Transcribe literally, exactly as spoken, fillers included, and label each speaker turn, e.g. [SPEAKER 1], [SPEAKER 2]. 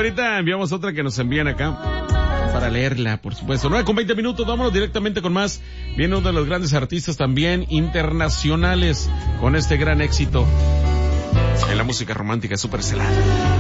[SPEAKER 1] ahorita enviamos otra que nos envían acá para leerla, por supuesto. nueve con veinte minutos, vámonos directamente con más. Viene uno de los grandes artistas también internacionales con este gran éxito en la música romántica superestelar.